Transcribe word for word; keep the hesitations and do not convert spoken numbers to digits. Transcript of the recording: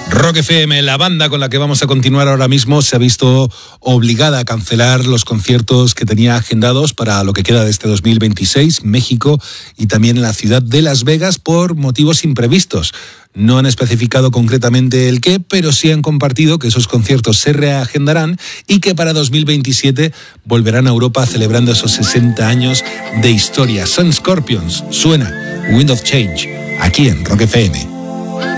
Rock F M, la banda con la que vamos a continuar ahora mismo, se ha visto obligada a cancelar los conciertos que tenía agendados para lo que queda de este dos mil veintiséis, México y también en la ciudad de Las Vegas, por motivos imprevistos. No han especificado concretamente el qué, pero sí han compartido que esos conciertos se reagendarán y que para dos mil veintisiete volverán a Europa celebrando esos sesenta años de historia. Sun Scorpions, suena Wind of Change, aquí en Rock F M.